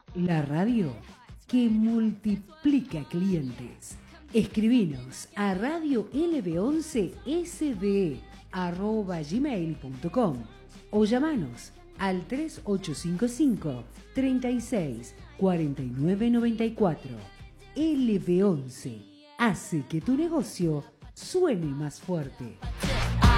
La radio que multiplica clientes. Escribinos a radiolb11sde@gmail.com o llamanos al 3855 36 49 94. LB11 hace que tu negocio suene más fuerte.